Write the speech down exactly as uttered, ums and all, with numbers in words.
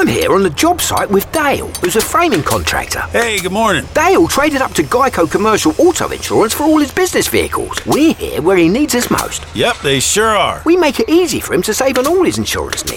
here on the job site with Dale, who's a framing contractor. Hey, good morning. Dale traded up to Geico Commercial Auto Insurance for all his business vehicles. We're here where he needs us most. Yep, they sure are. We make it easy for him to save on all his insurance needs.